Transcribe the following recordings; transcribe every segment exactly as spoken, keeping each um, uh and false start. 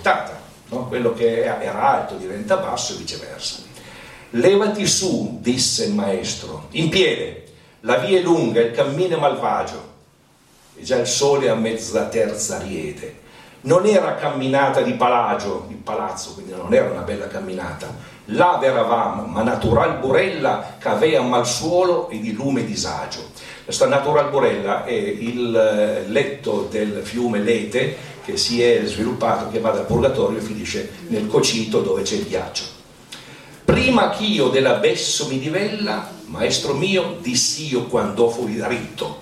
portata, no? Quello che era alto diventa basso e viceversa. Levati su, disse il maestro, in piede, la via è lunga, il cammino è malvagio, e già il sole a mezza terza riede. Non era camminata di palagio, di palazzo, quindi non era una bella camminata. Là veravam, ma natural burella che avea mal suolo e di lume disagio. Questa natural burella è il letto del fiume Lete che si è sviluppato, che va dal Purgatorio e finisce nel Cocito dove c'è il ghiaccio. Prima ch'io dell'abesso mi divella, maestro mio, dissi io quando fui ritto.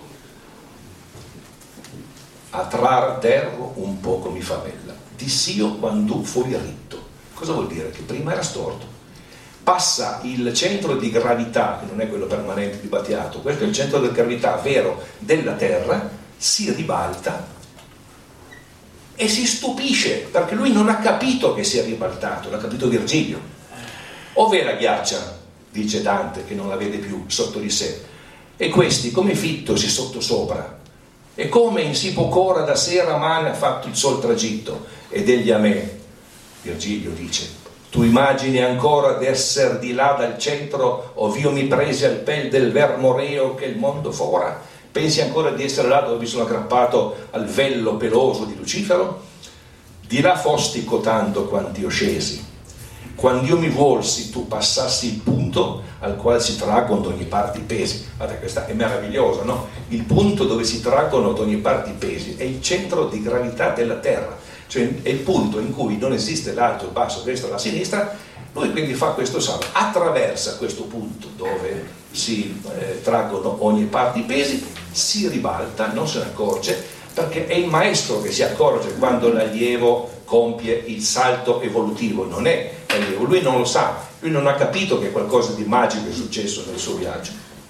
A trar terro un poco mi favella. Dissi io quando fui ritto. Cosa vuol dire? Che prima era storto. Passa il centro di gravità, che non è quello permanente di Battiato, questo è il centro di gravità vero della Terra, si ribalta e si stupisce, perché lui non ha capito che si è ribaltato, l'ha capito Virgilio. Ove la ghiaccia, dice Dante, che non la vede più sotto di sé, e questi come fittosi sotto sopra, e come in si poc'ora da sera mane ha fatto il sol tragitto, ed egli a me, Virgilio dice, tu immagini ancora d'esser di là dal centro, ov'io mi presi al pel del vermoreo che il mondo fora, pensi ancora di essere là dove mi sono aggrappato al vello peloso di Lucifero? Di là fosti cotando quanti io scesi. Quando io mi volsi, tu passassi il punto al quale si traggono da ogni parte i pesi. Guardate, questa è meravigliosa, no? Il punto dove si traggono da ogni parte i pesi è il centro di gravità della Terra, cioè è il punto in cui non esiste l'alto, il basso, il destro, la sinistra. Lui quindi fa questo salto, attraversa questo punto dove si eh, traggono ogni parte i pesi, si ribalta, non se ne accorge, perché è il maestro che si accorge quando l'allievo compie il salto evolutivo, non è l'allievo, lui non lo sa, lui non ha capito che qualcosa di magico è successo nel suo viaggio.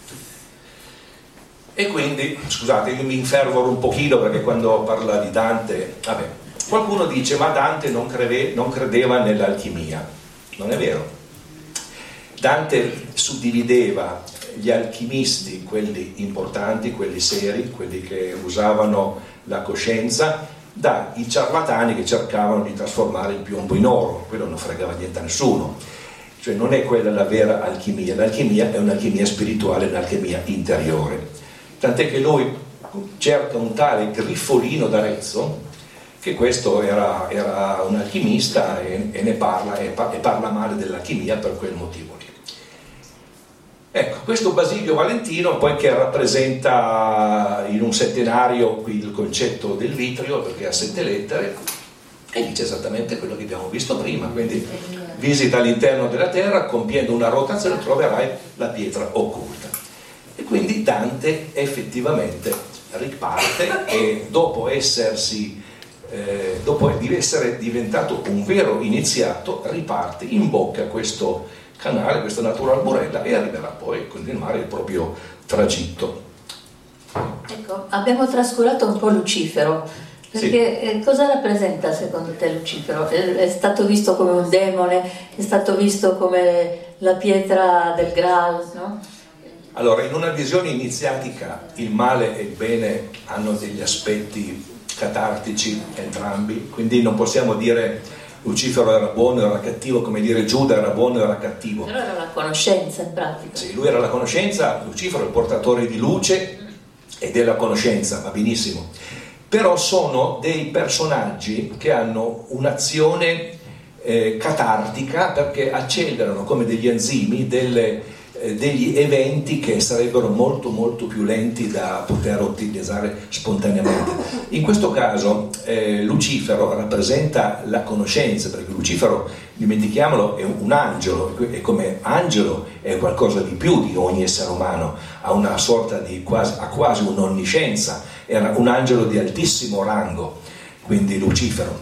E quindi, scusate, io mi infervoro un pochino perché quando parla di Dante, vabbè, qualcuno dice ma Dante non, crede, non credeva nell'alchimia. Non è vero. Dante suddivideva gli alchimisti, quelli importanti, quelli seri, quelli che usavano la coscienza, dai ciarlatani che cercavano di trasformare il piombo in oro. Quello non fregava niente a nessuno. Cioè non è quella la vera alchimia. L'alchimia è un'alchimia spirituale, un'alchimia interiore. Tant'è che lui cerca un tale Griffolino d'Arezzo, che questo era, era un alchimista e, e ne parla e, e parla male dell'alchimia per quel motivo lì. Ecco, questo Basilio Valentino poi che rappresenta in un settenario qui il concetto del vitrio, perché ha sette lettere, e dice esattamente quello che abbiamo visto prima, quindi visita l'interno della terra, compiendo una rotazione troverai la pietra occulta. E quindi Dante effettivamente riparte e dopo essersi Eh, dopo di essere diventato un vero iniziato, riparte in bocca a questo canale, questa natural burella, e arriverà poi a continuare il proprio tragitto. Ecco, abbiamo trascurato un po' Lucifero, perché sì. eh, cosa rappresenta secondo te Lucifero? È, è stato visto come un demone, è stato visto come la pietra del Graal, no? Allora, in una visione iniziatica il male e il bene hanno degli aspetti catartici entrambi, quindi non possiamo dire Lucifero era buono o era cattivo come dire Giuda era buono o era cattivo. Però era la conoscenza in pratica. Sì, lui era la conoscenza, Lucifero è il portatore di luce e della conoscenza, va benissimo, però sono dei personaggi che hanno un'azione eh, catartica, perché accelerano come degli enzimi delle degli eventi che sarebbero molto molto più lenti da poter utilizzare spontaneamente. In questo caso eh, Lucifero rappresenta la conoscenza, perché Lucifero, dimentichiamolo, è un angelo, e come angelo è qualcosa di più di ogni essere umano, ha una sorta di quasi, ha quasi un'onniscienza, era un angelo di altissimo rango, quindi Lucifero.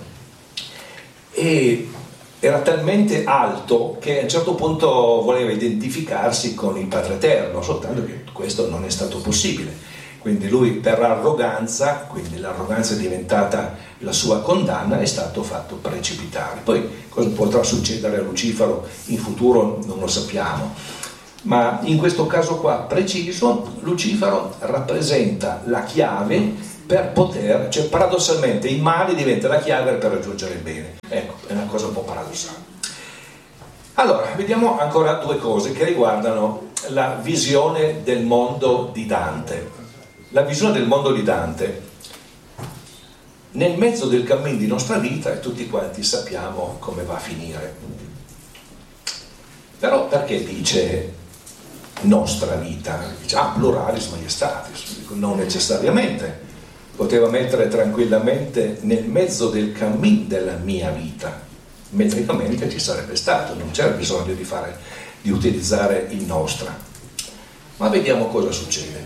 E era talmente alto che a un certo punto voleva identificarsi con il Padre Eterno, soltanto che questo non è stato possibile. Quindi lui, per arroganza, quindi l'arroganza è diventata la sua condanna, è stato fatto precipitare. Poi cosa potrà succedere a Lucifero in futuro non lo sappiamo, ma in questo caso qua preciso Lucifero rappresenta la chiave per poter, cioè paradossalmente il male diventa la chiave per raggiungere il bene. Ecco, è una cosa un po' paradossale. Allora, vediamo ancora due cose che riguardano la visione del mondo di Dante. La visione del mondo di Dante nel mezzo del cammino di nostra vita, e tutti quanti sappiamo come va a finire. Però perché dice nostra vita? Dice, ah, pluralis maiestatis, non necessariamente. Poteva mettere tranquillamente nel mezzo del cammino della mia vita. Metricamente ci sarebbe stato, non c'era bisogno di, fare, di utilizzare il nostra. Ma vediamo cosa succede.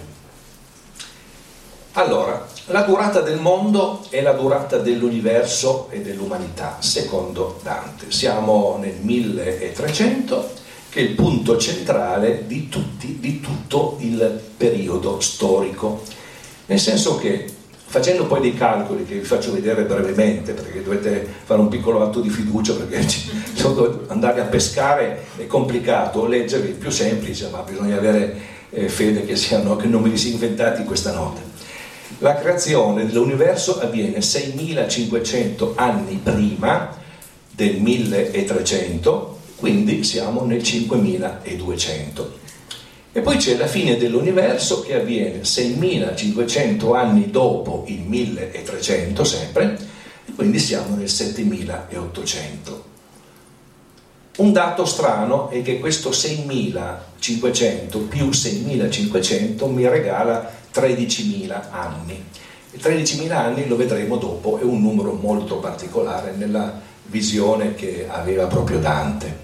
Allora, la durata del mondo è la durata dell'universo e dell'umanità, secondo Dante. Siamo nel milletrecento, che è il punto centrale di, tutti, di tutto il periodo storico. Nel senso che, facendo poi dei calcoli che vi faccio vedere brevemente, perché dovete fare un piccolo atto di fiducia, perché andare a pescare è complicato, leggerli è più semplice, ma bisogna avere eh, fede che, siano, che non me li si inventati questa notte. La creazione dell'universo avviene seimilacinquecento anni prima del milletrecento, quindi siamo nel cinquemiladuecento. E poi c'è la fine dell'universo che avviene seimilacinquecento anni dopo il milletrecento sempre, e quindi siamo nel settemilaottocento. Un dato strano è che questo seimilacinquecento più seimilacinquecento mi regala tredicimila anni. E tredicimila anni, lo vedremo dopo, è un numero molto particolare nella visione che aveva proprio Dante.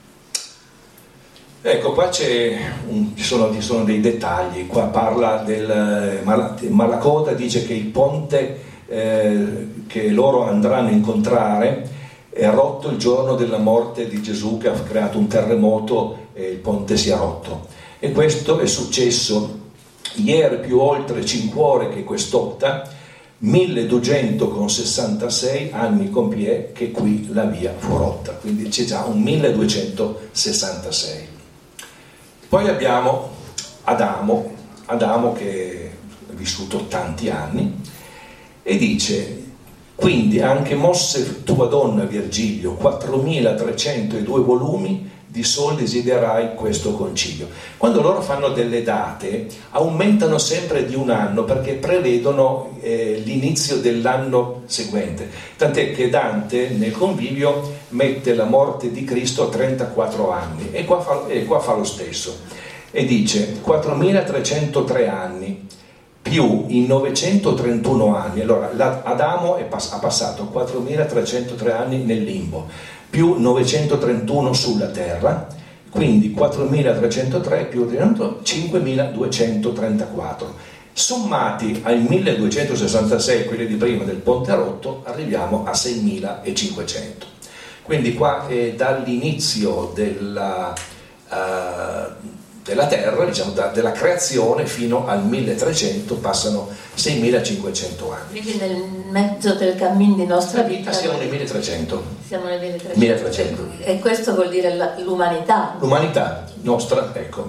Ecco, qua c'è un, ci, sono, ci sono dei dettagli. Qua parla del Malacoda, dice che il ponte eh, che loro andranno a incontrare è rotto il giorno della morte di Gesù, che ha creato un terremoto e il ponte si è rotto. E questo è successo ieri più oltre cinque che quest'otta, milleduecentosessantasei anni compie che qui la via fu rotta, quindi c'è già un milleduecentosessantasei. Poi abbiamo Adamo, Adamo che ha vissuto tanti anni, e dice: quindi anche mosse tua donna Virgilio quattromilatrecentodue volumi di sol desiderai questo concilio. Quando loro fanno delle date aumentano sempre di un anno, perché prevedono eh, l'inizio dell'anno seguente, tant'è che Dante nel convivio mette la morte di Cristo a trentaquattro anni, e qua fa, e qua fa lo stesso, e dice quattromilatrecentotre anni più i novecentotrentuno anni. Allora Adamo è pass- ha passato quattromilatrecentotre anni nel limbo, più novecentotrentuno sulla terra, quindi quattromilatrecentotre più cinquemiladuecentotrentaquattro. Sommati al milleduecentosessantasei, quelli di prima del ponte rotto, arriviamo a seimilacinquecento. Quindi qua è dall'inizio della, uh, della terra, diciamo da, della creazione, fino al milletrecento passano seimilacinquecento anni. Quindi nel mezzo del cammino di nostra vita siamo nel milletrecento. Siamo nel milletrecento. milletrecento. E questo vuol dire la, l'umanità. L'umanità nostra, ecco.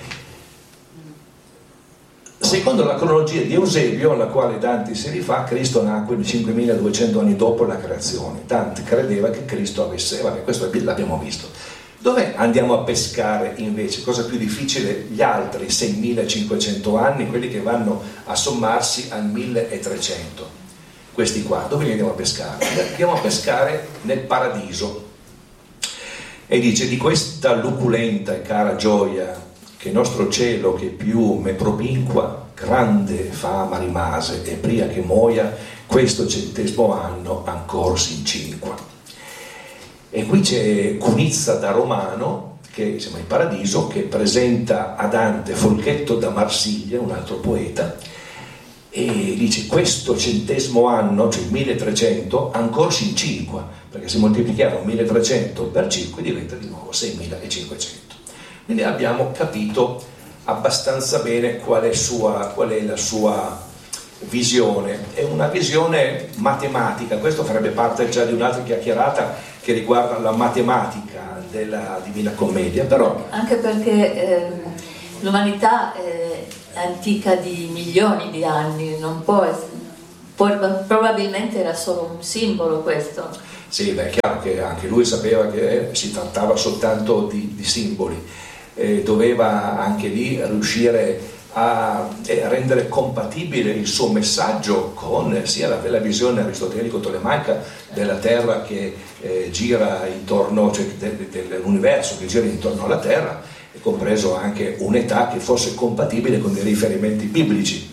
Secondo la cronologia di Eusebio, alla quale Dante si rifà, Cristo nacque cinquemiladuecento anni dopo la creazione. Dante credeva che Cristo avesse, vabbè, questo l'abbiamo visto. Dove andiamo a pescare invece? Cosa più difficile? Gli altri seimilacinquecento anni, quelli che vanno a sommarsi al milletrecento. Questi qua, dove li andiamo a pescare? Andiamo a pescare nel paradiso. E dice: di questa luculenta e cara gioia, che nostro cielo che più me propinqua, grande fama rimase, e pria che muoia, questo centesimo anno ancor si incinqua. E qui c'è Cunizza da Romano, che siamo in paradiso, che presenta a Dante Folchetto da Marsiglia, un altro poeta, e dice: questo centesimo anno, cioè il milletrecento, ancora si incinqua, perché se moltiplichiamo milletrecento per cinque diventa di nuovo seimilacinquecento. Quindi abbiamo capito abbastanza bene qual è, sua, qual è la sua visione. È una visione matematica, questo farebbe parte già di un'altra chiacchierata che riguarda la matematica della Divina Commedia, però... Anche perché eh, l'umanità è antica di milioni di anni, non può Poi, probabilmente era solo un simbolo questo. Sì, beh, è chiaro che anche lui sapeva che si trattava soltanto di, di simboli, eh, doveva anche lì riuscire a, eh, a rendere compatibile il suo messaggio con sia la bella visione aristotelico-tolemaica della Terra che eh, gira intorno, cioè de, de, dell'universo che gira intorno alla Terra, e compreso anche un'età che fosse compatibile con dei riferimenti biblici.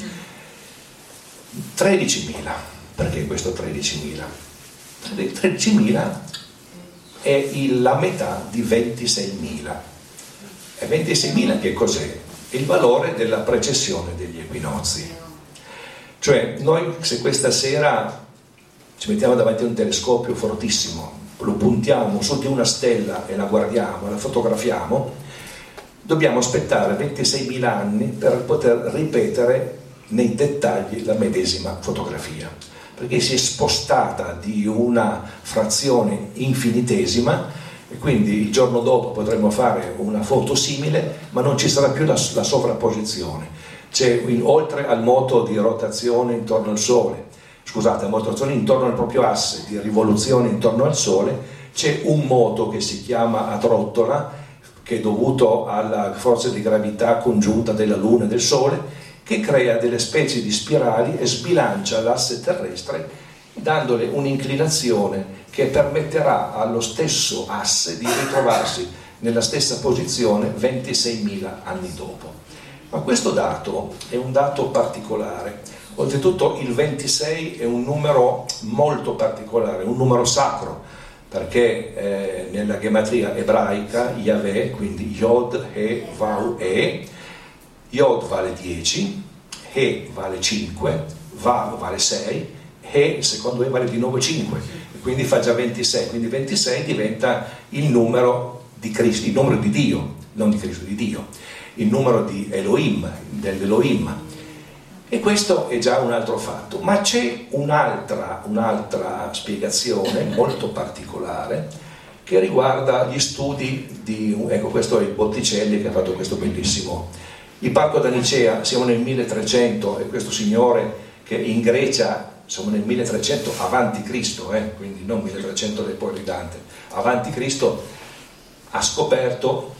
tredicimila, perché questo tredicimila? tredicimila è il, la metà di ventiseimila. E ventiseimila che cos'è? Il valore della precessione degli equinozi. Cioè noi, se questa sera ci mettiamo davanti a un telescopio fortissimo, lo puntiamo su di una stella e la guardiamo, la fotografiamo, dobbiamo aspettare ventiseimila anni per poter ripetere nei dettagli la medesima fotografia, perché si è spostata di una frazione infinitesima, e quindi il giorno dopo potremo fare una foto simile, ma non ci sarà più la, la sovrapposizione. C'è, oltre al moto di rotazione intorno al Sole, scusate, la rotazione intorno al proprio asse di rivoluzione intorno al Sole, c'è un moto che si chiama a trottola, che è dovuto alla forza di gravità congiunta della Luna e del Sole, che crea delle specie di spirali e sbilancia l'asse terrestre, dandole un'inclinazione che permetterà allo stesso asse di ritrovarsi nella stessa posizione ventiseimila anni dopo. Ma questo dato è un dato particolare. Oltretutto il ventisei è un numero molto particolare, un numero sacro, perché eh, nella gematria ebraica Yahweh, quindi Yod, He, Vau, E, Yod vale dieci, He vale cinque, Vav vale sei, He il secondo E vale di nuovo cinque, quindi fa già ventisei, quindi ventisei diventa il numero di Cristo, il numero di Dio, non di Cristo, di Dio, il numero di Elohim, dell'Elohim. E questo è già un altro fatto, ma c'è un'altra, un'altra spiegazione molto particolare che riguarda gli studi di, ecco, questo è il Botticelli che ha fatto questo bellissimo. Il Parco da Nicea, siamo nel milletrecento, e questo signore che in Grecia, siamo nel milletrecento avanti Cristo, eh, quindi non milletrecento del poi di Dante, avanti Cristo, ha scoperto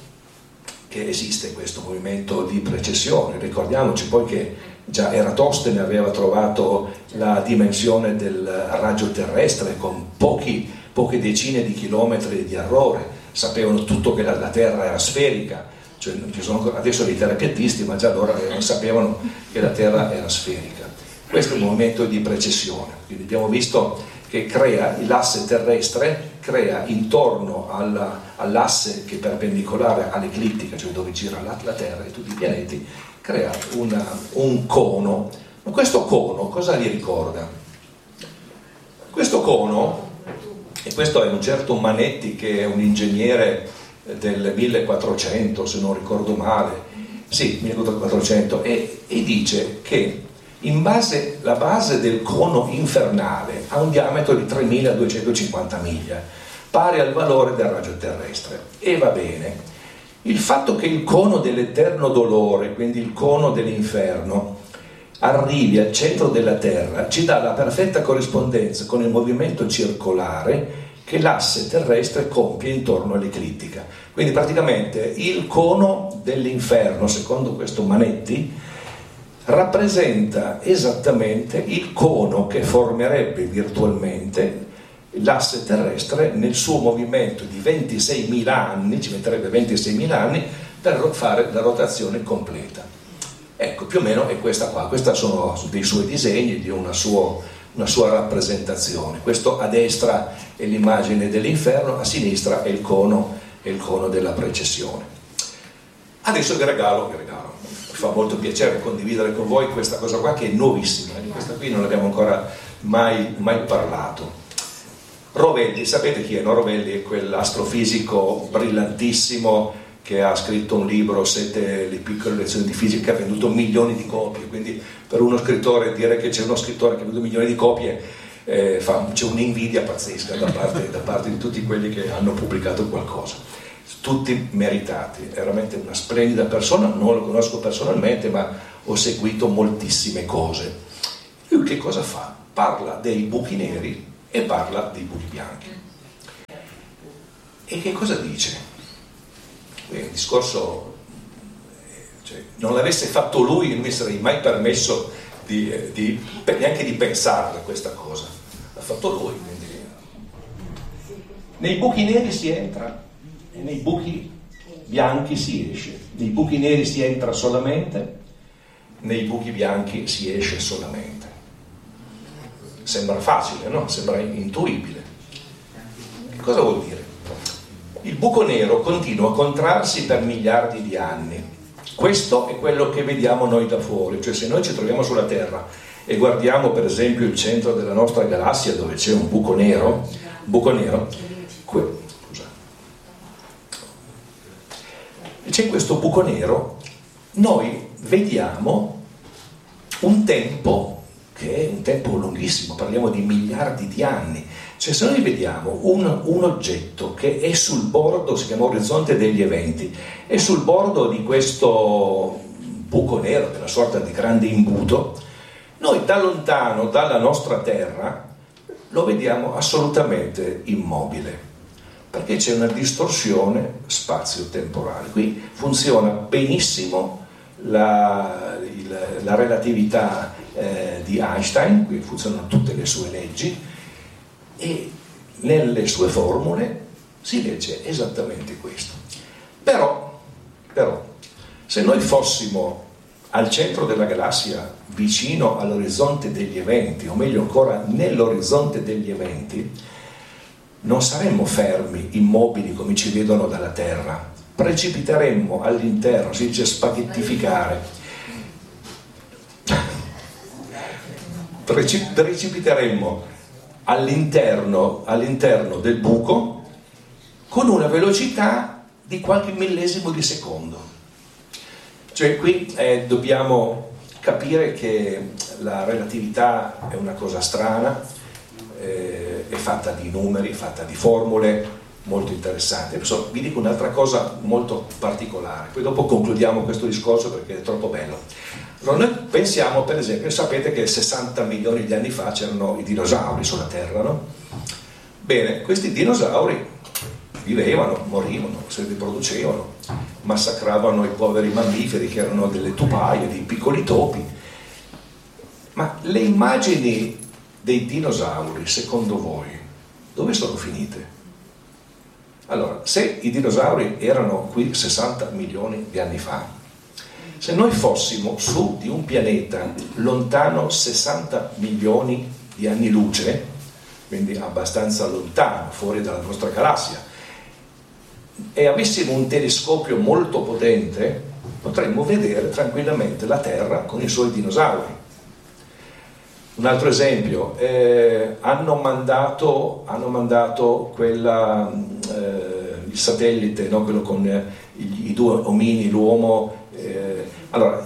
che esiste questo movimento di precessione. Ricordiamoci poi che già Eratostene aveva trovato la dimensione del raggio terrestre con pochi, poche decine di chilometri di errore, sapevano tutto che la, la Terra era sferica. Cioè, ci sono adesso dei terrapiattisti, ma già allora sapevano che la Terra era sferica. Questo è un movimento di precessione, quindi abbiamo visto che crea l'asse terrestre, crea intorno alla, all'asse che è perpendicolare all'eclittica, cioè dove gira la, la Terra e tutti i pianeti, crea una, un cono. Ma questo cono cosa gli ricorda? Questo cono, e questo è un certo Manetti che è un ingegnere del millequattrocento, se non ricordo male, sì, millequattrocento, e, e dice che in base, la base del cono infernale ha un diametro di tremiladuecentocinquanta miglia, pari al valore del raggio terrestre. E va bene, il fatto che il cono dell'eterno dolore, quindi il cono dell'inferno, arrivi al centro della Terra, ci dà la perfetta corrispondenza con il movimento circolare che l'asse terrestre compie intorno all'eclittica. Quindi praticamente il cono dell'inferno, secondo questo Manetti, rappresenta esattamente il cono che formerebbe virtualmente l'asse terrestre nel suo movimento di ventiseimila anni, ci metterebbe ventiseimila anni per fare la rotazione completa. Ecco, più o meno è questa qua, questi sono dei suoi disegni, di una sua, una sua rappresentazione. Questo a destra è l'immagine dell'inferno, a sinistra è il cono, è il cono della precessione. Adesso vi regalo, vi regalo, mi fa molto piacere condividere con voi questa cosa qua che è nuovissima, di questa qui non abbiamo ancora mai, mai parlato. Rovelli, sapete chi è? No? Rovelli è quell'astrofisico brillantissimo che ha scritto un libro, Sette le piccole lezioni di fisica, che ha venduto milioni di copie, quindi per uno scrittore dire che c'è uno scrittore che ha venduto milioni di copie, eh, fa, c'è un'invidia pazzesca da parte, da parte di tutti quelli che hanno pubblicato qualcosa, tutti meritati. È veramente una splendida persona, non lo conosco personalmente, ma ho seguito moltissime cose. Lui che cosa fa? parla dei buchi neri e parla dei buchi bianchi. E che cosa dice? Il discorso, cioè, non l'avesse fatto lui, non mi sarei mai permesso di, di, neanche di pensarla questa cosa. L'ha fatto lui. Quindi. Nei buchi neri si entra e nei buchi bianchi si esce. Nei buchi neri si entra solamente, nei buchi bianchi si esce solamente. Sembra facile, no? Sembra intuibile. Che cosa vuol dire? Il buco nero continua a contrarsi per miliardi di anni. Questo è quello che vediamo noi da fuori, cioè se noi ci troviamo sulla Terra e guardiamo per esempio il centro della nostra galassia dove c'è un buco nero, buco nero, que- scusa, c'è questo buco nero, noi vediamo un tempo che è un tempo lunghissimo, parliamo di miliardi di anni. Cioè se noi vediamo un, un oggetto che è sul bordo, si chiama orizzonte degli eventi, è sul bordo di questo buco nero, che è una sorta di grande imbuto, noi da lontano, dalla nostra Terra, lo vediamo assolutamente immobile, perché c'è una distorsione spazio-temporale. Qui funziona benissimo la, il, la relatività eh, di Einstein, qui funzionano tutte le sue leggi, e nelle sue formule si legge esattamente questo. Però, però, se noi fossimo al centro della galassia, vicino all'orizzonte degli eventi, o meglio ancora nell'orizzonte degli eventi, non saremmo fermi, immobili come ci vedono dalla Terra, precipiteremmo all'interno, si dice spaghettificare, Precip- precipiteremmo all'interno, all'interno del buco con una velocità di qualche millesimo di secondo. Cioè qui eh, dobbiamo capire che la relatività è una cosa strana, eh, è fatta di numeri, è fatta di formule molto interessanti. Adesso vi dico un'altra cosa molto particolare, poi dopo concludiamo questo discorso perché è troppo bello. Allora, noi pensiamo, per esempio, sapete che sessanta milioni di anni fa c'erano i dinosauri sulla Terra, no? Bene, questi dinosauri vivevano, morivano, si riproducevano, massacravano i poveri mammiferi che erano delle tupaie, dei piccoli topi. Ma le immagini dei dinosauri, secondo voi, dove sono finite? Allora, se i dinosauri erano qui sessanta milioni di anni fa, se noi fossimo su di un pianeta lontano sessanta milioni di anni luce, quindi abbastanza lontano, fuori dalla nostra galassia, e avessimo un telescopio molto potente, potremmo vedere tranquillamente la Terra con i suoi dinosauri. Un altro esempio, eh, hanno mandato, hanno mandato quella, eh, il satellite, no? Quello con eh, i, i due omini, l'uomo. Eh, allora,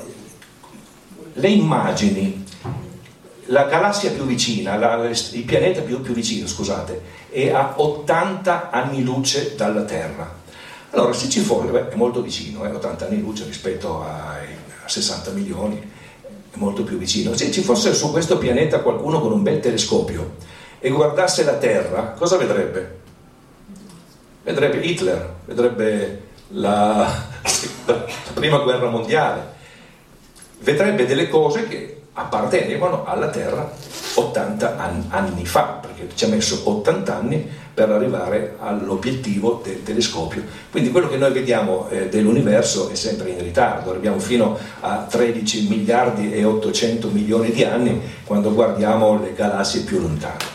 le immagini, la galassia più vicina, la, il pianeta più, più vicino, scusate, è a ottanta anni luce dalla Terra. Allora, se ci fosse, beh, è molto vicino, eh, ottanta anni luce rispetto ai, a sessanta milioni, è molto più vicino. Se ci fosse su questo pianeta qualcuno con un bel telescopio e guardasse la Terra, cosa vedrebbe? Vedrebbe Hitler, vedrebbe la, la prima guerra mondiale, vedrebbe delle cose che appartenevano alla Terra ottanta anni fa, perché ci ha messo ottanta anni per arrivare all'obiettivo del telescopio. Quindi quello che noi vediamo eh, dell'universo è sempre in ritardo, arriviamo fino a tredici miliardi e ottocento milioni di anni quando guardiamo le galassie più lontane.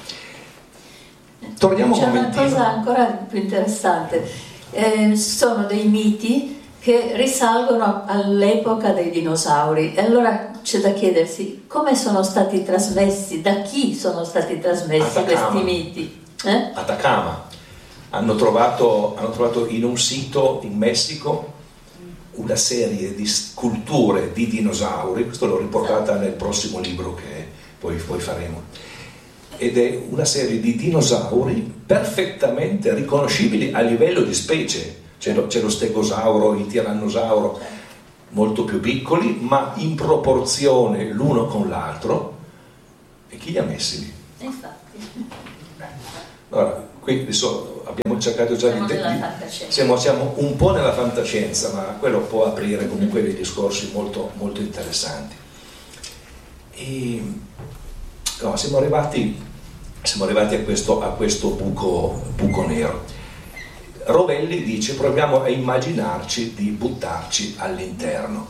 Torniamo C'è un una momentino. cosa ancora più interessante, eh, sono dei miti che risalgono all'epoca dei dinosauri, e allora c'è da chiedersi come sono stati trasmessi, da chi sono stati trasmessi Atacama. questi miti. Eh? Atacama. Hanno trovato, hanno trovato in un sito in Messico una serie di sculture di dinosauri, questo l'ho riportata nel prossimo libro che poi, poi faremo, ed è una serie di dinosauri perfettamente riconoscibili a livello di specie. C'è lo, c'è lo stegosauro, il tirannosauro, molto più piccoli, ma in proporzione l'uno con l'altro. E chi li ha messi lì? Infatti. Allora, qui adesso abbiamo cercato già siamo di... Nella siamo, siamo un po' nella fantascienza, ma quello può aprire comunque dei discorsi molto, molto interessanti. E, no, siamo arrivati, siamo arrivati a questo, a questo buco, buco nero. Rovelli dice: proviamo a immaginarci di buttarci all'interno.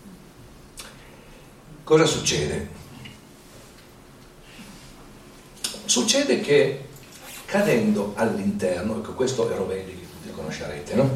Cosa succede? Succede che cadendo all'interno, ecco, questo è Rovelli che tutti conoscerete, no?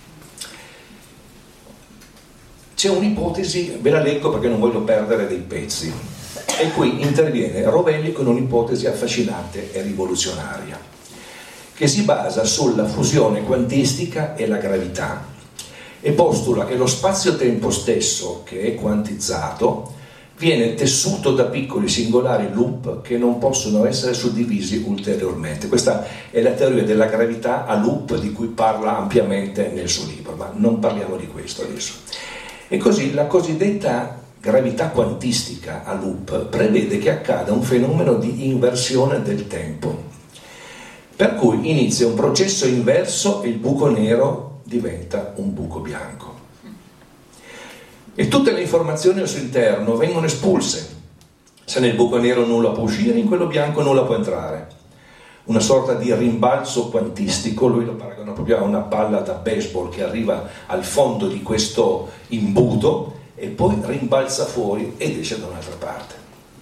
C'è un'ipotesi, ve la leggo perché non voglio perdere dei pezzi, e qui interviene Rovelli con un'ipotesi affascinante e rivoluzionaria, che si basa sulla fusione quantistica e la gravità, e postula che lo spazio-tempo stesso, che è quantizzato, viene tessuto da piccoli singolari loop che non possono essere suddivisi ulteriormente. Questa è la teoria della gravità a loop di cui parla ampiamente nel suo libro, ma non parliamo di questo adesso. E così la cosiddetta gravità quantistica a loop prevede che accada un fenomeno di inversione del tempo, per cui inizia un processo inverso e il buco nero diventa un buco bianco. E tutte le informazioni al suo interno vengono espulse. Se nel buco nero nulla può uscire, in quello bianco nulla può entrare. Una sorta di rimbalzo quantistico, lui lo paragona proprio a una palla da baseball che arriva al fondo di questo imbuto e poi rimbalza fuori ed esce da un'altra parte.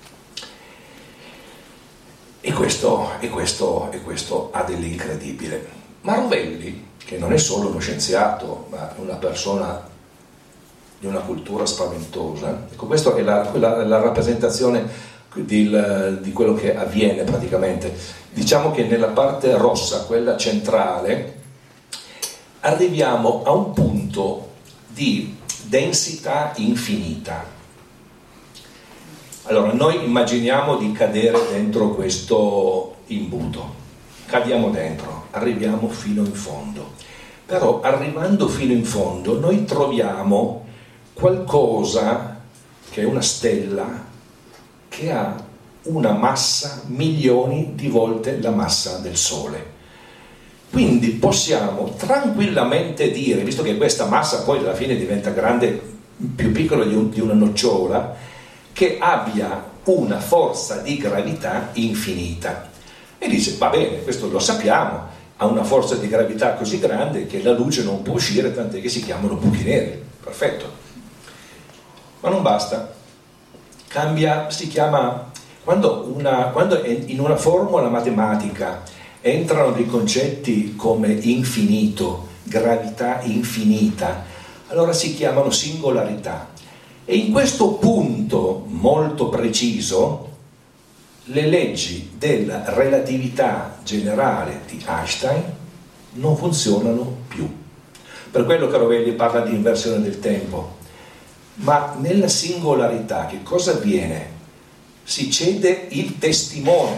E questo, e questo, e questo ha dell'incredibile. Ma Rovelli, che non è solo uno scienziato, ma una persona di una cultura spaventosa, ecco, questa è la, la, la rappresentazione di, di quello che avviene praticamente. Diciamo che nella parte rossa, quella centrale, arriviamo a un punto di densità infinita. Allora, noi immaginiamo di cadere dentro questo imbuto, cadiamo dentro, arriviamo fino in fondo, però arrivando fino in fondo noi troviamo qualcosa che è una stella che ha una massa milioni di volte la massa del Sole. Quindi possiamo tranquillamente dire, visto che questa massa poi alla fine diventa grande, più piccola di, un, di una nocciola, che abbia una forza di gravità infinita. E dice, va bene, questo lo sappiamo, ha una forza di gravità così grande che la luce non può uscire, tant'è che si chiamano buchi neri. Perfetto. Ma non basta, cambia, si chiama, quando, una, quando in una formula matematica entrano dei concetti come infinito, gravità infinita, allora si chiamano singolarità. E in questo punto molto preciso le leggi della relatività generale di Einstein non funzionano più. Per quello che Rovelli parla di inversione del tempo. Ma nella singolarità che cosa avviene? Si cede il testimone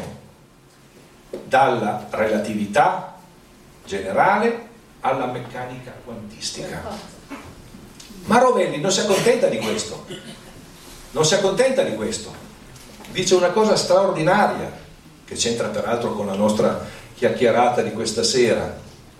dalla relatività generale alla meccanica quantistica. Ma Rovelli non si accontenta di questo, non si accontenta di questo, dice una cosa straordinaria che c'entra peraltro con la nostra chiacchierata di questa sera.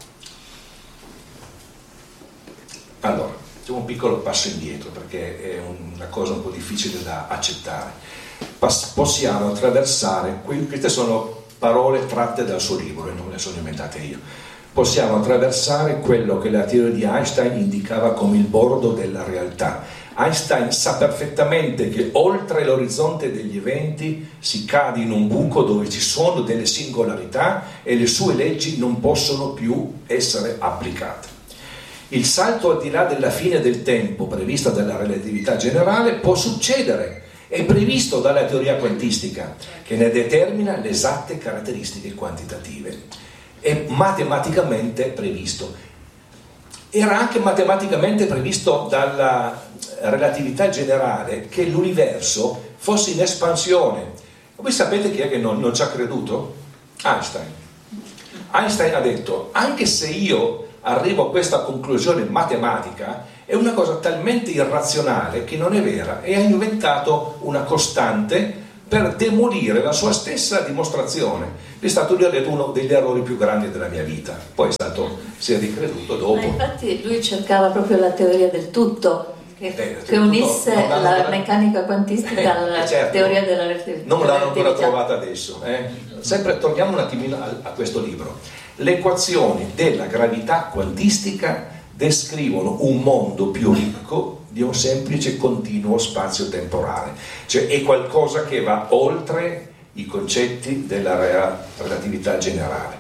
Allora, facciamo un piccolo passo indietro perché è una cosa un po' difficile da accettare. Pass- possiamo attraversare, queste sono parole tratte dal suo libro e non le sono inventate io. Possiamo attraversare quello che la teoria di Einstein indicava come il bordo della realtà. Einstein sa perfettamente che oltre l'orizzonte degli eventi si cade in un buco dove ci sono delle singolarità e le sue leggi non possono più essere applicate. Il salto al di là della fine del tempo prevista dalla relatività generale può succedere, è previsto dalla teoria quantistica che ne determina le esatte caratteristiche quantitative. È matematicamente previsto. Era anche matematicamente previsto dalla relatività generale che l'universo fosse in espansione. Voi sapete chi è che non, non ci ha creduto? Einstein. Einstein ha detto, anche se io arrivo a questa conclusione matematica, è una cosa talmente irrazionale che non è vera, e ha inventato una costante per demolire la sua stessa dimostrazione. È stato uno degli errori più grandi della mia vita. Poi è stato, si è ricreduto dopo. Ma infatti lui cercava proprio la teoria del tutto, che, eh, che unisse tutto, la ancora... meccanica quantistica eh, alla certo, teoria della relatività. Non l'hanno ancora trovata adesso. Eh. Sempre torniamo un attimino a, a questo libro. Le equazioni della gravità quantistica descrivono un mondo più ricco di un semplice continuo spazio-temporale, cioè è qualcosa che va oltre i concetti della relatività generale.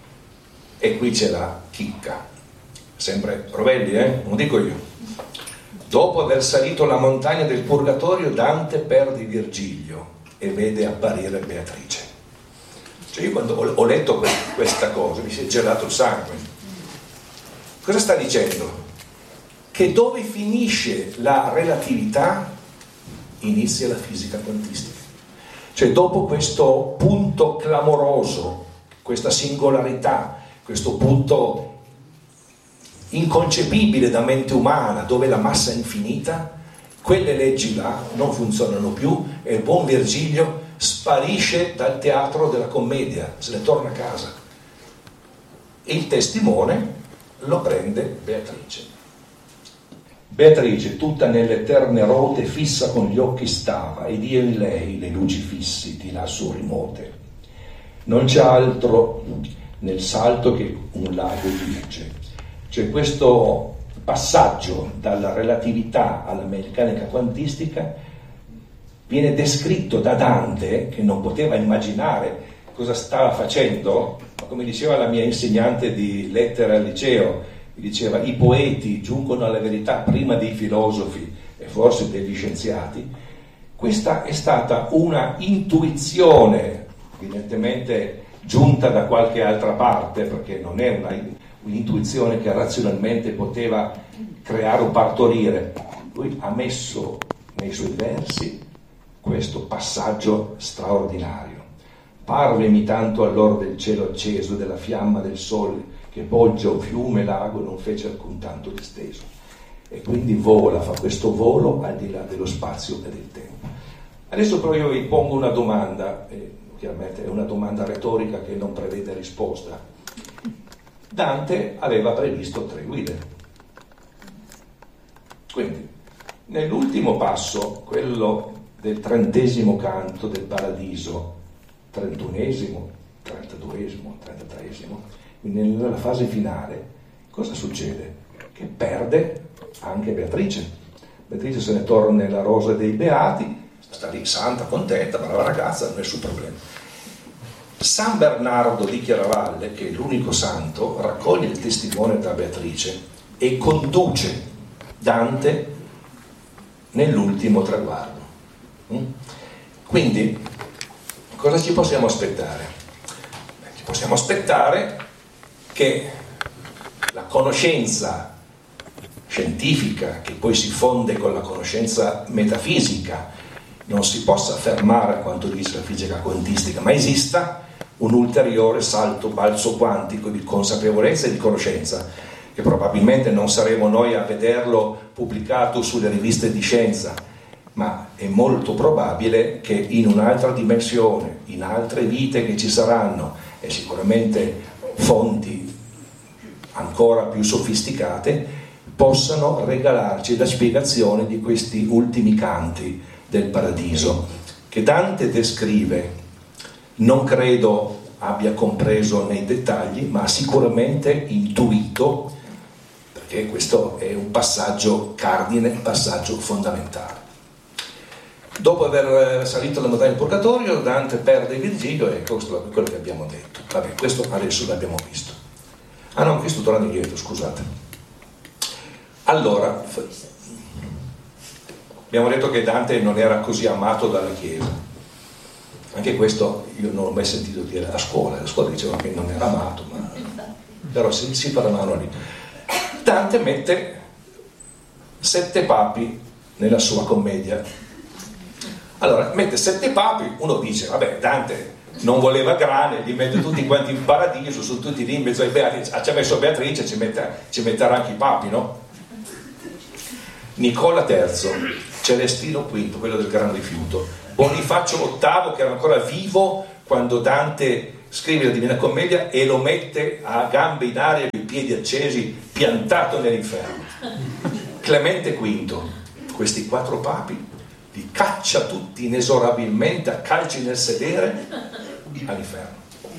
E qui c'è la chicca, sempre Rovelli, eh? Non dico io. Dopo aver salito la montagna del Purgatorio, Dante perde Virgilio e vede apparire Beatrice. Cioè io quando ho letto questa cosa mi si è gelato il sangue. Cosa sta dicendo? Che dove finisce la relatività inizia la fisica quantistica. Cioè dopo questo punto clamoroso, questa singolarità, questo punto inconcepibile da mente umana, dove la massa è infinita, quelle leggi là non funzionano più e il buon Virgilio sparisce dal teatro della commedia, se ne torna a casa. E il testimone lo prende Beatrice. Beatrice, tutta nell'eterne rote, fissa con gli occhi stava, ed io in lei le luci fissi di lassù rimote. Non c'è altro nel salto che un lago dirige. Cioè questo passaggio dalla relatività alla meccanica quantistica viene descritto da Dante, che non poteva immaginare cosa stava facendo, ma come diceva la mia insegnante di lettere al liceo, diceva i poeti giungono alla verità prima dei filosofi e forse degli scienziati. Questa è stata una intuizione evidentemente giunta da qualche altra parte, perché non è una, un'intuizione che razionalmente poteva creare o partorire. Lui ha messo nei suoi versi questo passaggio straordinario. Parlemi tanto all'or del cielo acceso, della fiamma del sole che poggia un fiume, lago, non fece alcun tanto disteso. E quindi vola, fa questo volo al di là dello spazio e del tempo. Adesso però io vi pongo una domanda, eh, chiaramente è una domanda retorica che non prevede risposta. Dante aveva previsto tre guide. Quindi, nell'ultimo passo, quello del trentesimo canto del Paradiso, trentunesimo, trentaduesimo, trentatreesimo, quindi nella fase finale, cosa succede? Che perde anche Beatrice. Beatrice se ne torna nella rosa dei beati, sta lì santa, contenta, brava ragazza, nessun problema. San Bernardo di Chiaravalle, che è l'unico santo, raccoglie il testimone da Beatrice e conduce Dante nell'ultimo traguardo. Quindi, cosa ci possiamo aspettare? Ci possiamo aspettare che la conoscenza scientifica, che poi si fonde con la conoscenza metafisica, non si possa fermare a quanto dice la fisica quantistica, ma esista un ulteriore salto, balzo quantico di consapevolezza e di conoscenza, che probabilmente non saremo noi a vederlo pubblicato sulle riviste di scienza, ma è molto probabile che in un'altra dimensione, in altre vite che ci saranno, e sicuramente fonti ancora più sofisticate, possano regalarci la spiegazione di questi ultimi canti del Paradiso, che Dante descrive, non credo abbia compreso nei dettagli, ma sicuramente intuito, perché questo è un passaggio cardine, un passaggio fondamentale. Dopo aver salito la montagna del Purgatorio, Dante perde Virgilio, e questo è quello che abbiamo detto. Vabbè, questo adesso l'abbiamo visto. Ah no, qui sto tornando indietro, scusate. Allora, abbiamo detto che Dante non era così amato dalla Chiesa. Anche questo io non l'ho mai sentito dire a scuola. A scuola dicevano che non era amato, ma però si, si parlavano lì. Dante mette sette papi nella sua commedia. Allora, mette sette papi, uno dice, vabbè, Dante non voleva grane, li mette tutti quanti in paradiso, sono tutti lì in mezzo ai beati, ci ha messo Beatrice, ci, mette, ci metterà anche i papi, no? Nicola terzo, Celestino quinto, quello del gran rifiuto, Bonifacio ottavo, che era ancora vivo quando Dante scrive la Divina Commedia e lo mette a gambe in aria con i piedi accesi, piantato nell'inferno. Clemente quinto, questi quattro papi li caccia tutti inesorabilmente a calci nel sedere all'inferno.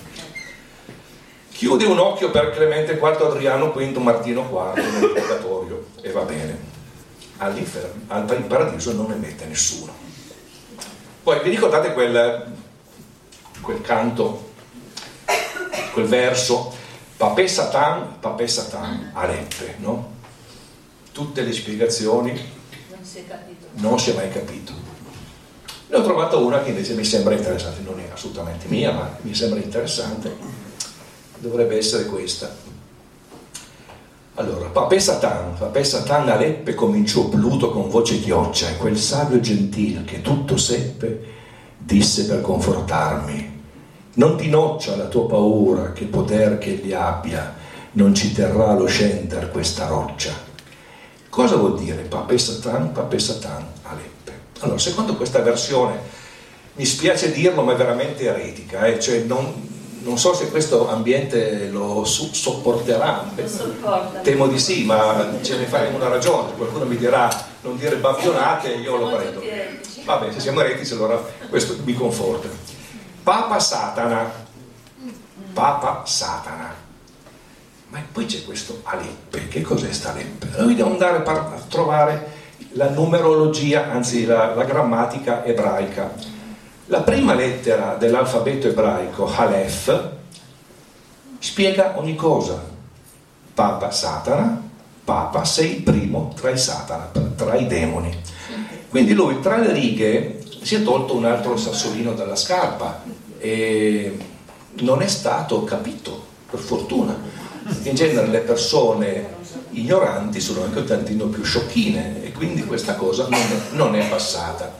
Chiude un occhio per Clemente quarto, Adriano quinto, Martino quarto nel purgatorio e va bene. All'inferno, al in paradiso non ne mette nessuno. Poi vi ricordate quel, quel canto, quel verso, Papè Satan, Papè Satan, Aleppe, no? Tutte le spiegazioni non si è capito. Non si è mai capito. Ne ho trovato una che invece mi sembra interessante, non è assolutamente mia, ma mi sembra interessante. Dovrebbe essere questa. Allora, Papè Satan, Papè Satan Aleppe cominciò Pluto con voce chioccia, e quel savio gentil che tutto seppe disse per confortarmi: non ti noccia la tua paura, che poter che egli abbia non ci terrà lo scender questa roccia. Cosa vuol dire Papè Satan, Papè Satan Aleppe? Allora, secondo questa versione, mi spiace dirlo, ma è veramente eretica, eh? Cioè non, non so se questo ambiente lo su, sopporterà, temo di sì, ma ce ne faremo una ragione. Qualcuno mi dirà non dire babbionate, io lo prendo. Vabbè, se siamo eretici allora questo mi conforta. Papa Satana, Papa Satana. Ma poi c'è questo Aleppe. Che cos'è sta Aleppe? Noi dobbiamo andare a trovare la numerologia, anzi la, la grammatica ebraica. La prima lettera dell'alfabeto ebraico, Aleph, spiega ogni cosa. Papa Satana, Papa, sei il primo tra i Satana, tra i demoni. Quindi lui tra le righe si è tolto un altro sassolino dalla scarpa e non è stato capito, per fortuna. In genere le persone ignoranti sono anche un tantino più sciocchine e quindi questa cosa non è, non è passata.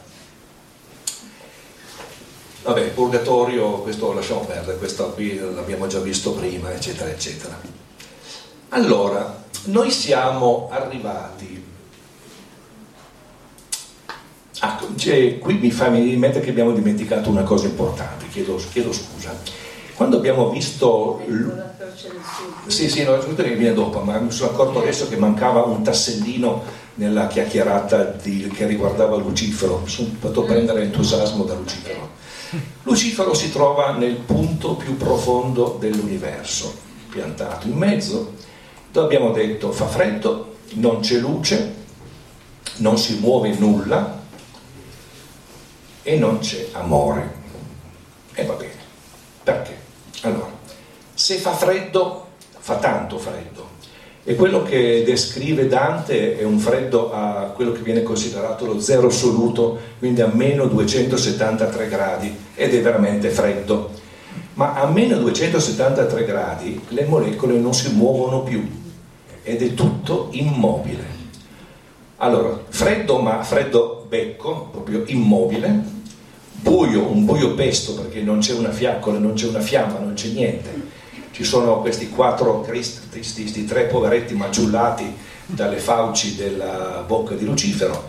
Vabbè, purgatorio, questo lo lasciamo perdere, questo qui l'abbiamo già visto prima, eccetera, eccetera. Allora, noi siamo arrivati. Ah, cioè, qui mi fa venire in mente che abbiamo dimenticato una cosa importante, chiedo, chiedo scusa. Quando abbiamo visto... Sì, sì, no, che viene dopo, ma mi sono accorto adesso che mancava un tassellino nella chiacchierata di, che riguardava Lucifero. Mi sono fatto prendere entusiasmo da Lucifero. Lucifero si trova nel punto più profondo dell'universo, piantato in mezzo, dove abbiamo detto fa freddo, non c'è luce, non si muove nulla e non c'è amore. E va bene. Perché? Allora, se fa freddo, fa tanto freddo, e quello che descrive Dante è un freddo a quello che viene considerato lo zero assoluto, quindi a meno duecentosettantatré gradi, ed è veramente freddo. Ma a meno duecentosettantatré gradi le molecole non si muovono più ed è tutto immobile. Allora, freddo, ma freddo becco, proprio immobile. Buio, un buio pesto, perché non c'è una fiaccola, non c'è una fiamma, non c'è niente. Ci sono questi quattro cristi, questi tre poveretti maciullati dalle fauci della bocca di Lucifero.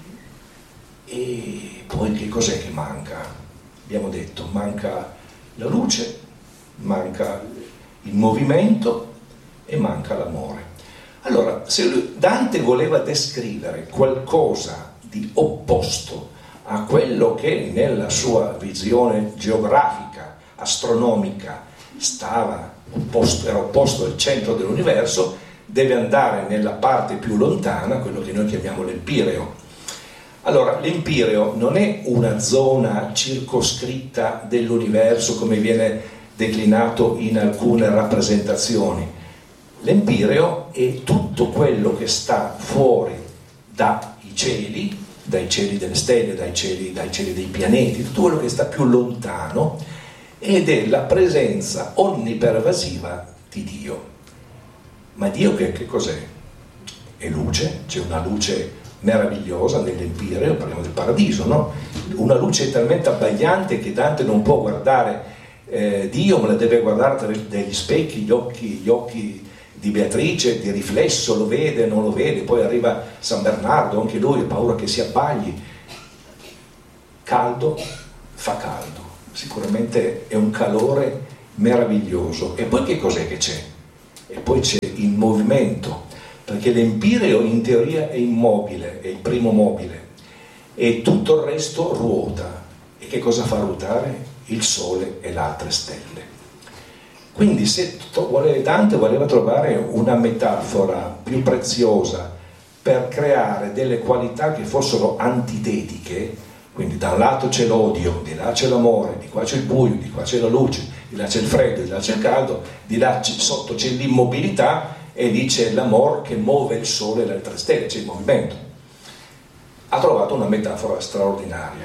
E poi che cos'è che manca? Abbiamo detto, manca la luce, manca il movimento e manca l'amore. Allora, se Dante voleva descrivere qualcosa di opposto a quello che nella sua visione geografica, astronomica, stava opposto, era opposto al centro dell'universo, deve andare nella parte più lontana, quello che noi chiamiamo l'Empireo. Allora, l'Empireo non è una zona circoscritta dell'universo come viene declinato in alcune rappresentazioni. L'Empireo è tutto quello che sta fuori dai cieli, dai cieli delle stelle, dai cieli, dai cieli dei pianeti, tutto quello che sta più lontano, ed è la presenza onnipervasiva di Dio. Ma Dio che, che cos'è? È luce, c'è una luce meravigliosa nell'Empireo, parliamo del paradiso, no? Una luce talmente abbagliante che Dante non può guardare eh, Dio, ma la deve guardare dagli specchi, gli occhi, gli occhi di Beatrice, di riflesso, lo vede, non lo vede, poi arriva San Bernardo, anche lui ha paura che si abbagli. caldo, fa caldo, sicuramente è un calore meraviglioso. E poi che cos'è che c'è? E poi c'è il movimento, perché l'Empireo in teoria è immobile, è il primo mobile, e tutto il resto ruota. E che cosa fa ruotare? Il Sole e le altre stelle. Quindi se Dante voleva trovare una metafora più preziosa per creare delle qualità che fossero antitetiche, quindi da un lato c'è l'odio, di là c'è l'amore, di qua c'è il buio, di qua c'è la luce, di là c'è il freddo, di là c'è il caldo, di là c'è, sotto c'è l'immobilità, e lì c'è l'amore che muove il Sole e le altre stelle, c'è il movimento. Ha trovato una metafora straordinaria.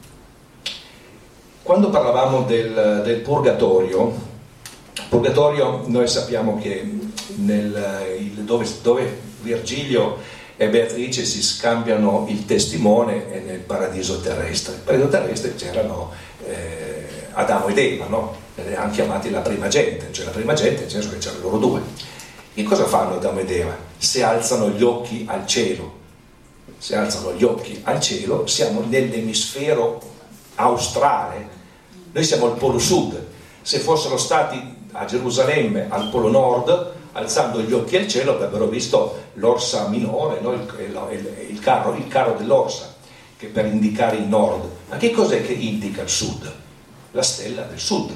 Quando parlavamo del, del purgatorio, purgatorio noi sappiamo che nel, il, dove, dove Virgilio e Beatrice si scambiano il testimone è nel paradiso terrestre. Nel paradiso terrestre c'erano eh, Adamo ed Eva, no? Hanno chiamati la prima gente, cioè la prima gente nel senso che c'erano loro due. E cosa fanno Adamo ed Eva? Se alzano gli occhi al cielo, se alzano gli occhi al cielo, siamo nell'emisfero australe, noi siamo al polo sud. Se fossero stati a Gerusalemme al polo nord, alzando gli occhi al cielo avrebbero visto l'orsa minore, no? il, il, il, carro, il carro dell'orsa, che per indicare il nord. Ma che cos'è che indica il sud? La stella del sud.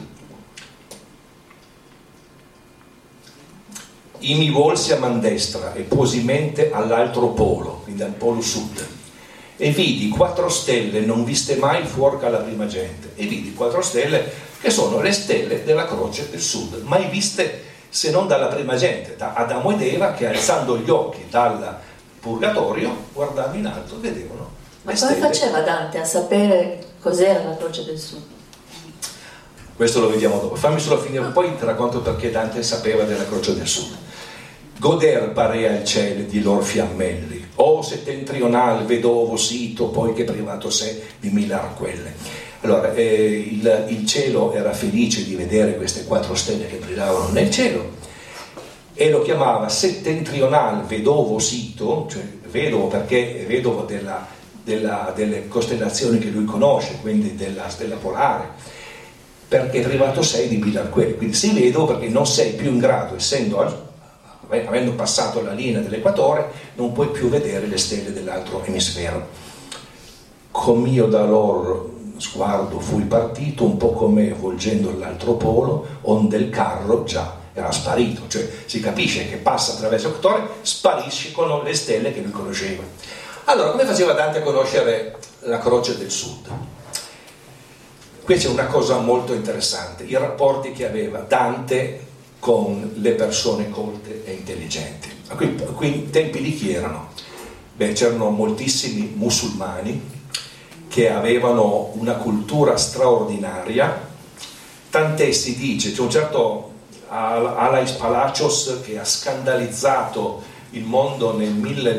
I mi volsi a man destra e posimente all'altro polo, quindi al polo sud, e vidi quattro stelle non viste mai fuor che alla prima gente, e vidi quattro stelle che sono le stelle della croce del sud, mai viste se non dalla prima gente, da Adamo ed Eva, che alzando gli occhi dal purgatorio guardando in alto vedevano le Ma stelle. come faceva Dante a sapere cos'era la croce del sud? Questo lo vediamo dopo, fammi solo finire, poi ti racconto perché Dante sapeva della croce del sud. Goder parea il cielo di lor fiammelli, o settentrional vedovo sito, poi che privato sé di mille arquelle. Allora, eh, il, il cielo era felice di vedere queste quattro stelle che brillavano nel cielo, e lo chiamava settentrional vedovo sito, cioè vedovo perché è vedovo della, della, delle costellazioni che lui conosce, quindi della stella polare, perché privato sei di mille arquelle, quindi sei vedovo perché non sei più in grado, essendo al, avendo passato la linea dell'equatore, non puoi più vedere le stelle dell'altro emisfero. Com'io da loro sguardo fui partito, un po' come volgendo l'altro polo, onde il carro già era sparito, cioè si capisce che passa attraverso l'equatore, spariscono le stelle che lui conosceva. Allora, come faceva Dante a conoscere la croce del sud? Qui c'è una cosa molto interessante, i rapporti che aveva Dante con le persone colte e intelligenti. Qui, qui in tempi di chi erano? Beh, c'erano moltissimi musulmani che avevano una cultura straordinaria, tant'è si dice, c'è un certo Alais Palacios che ha scandalizzato il mondo nel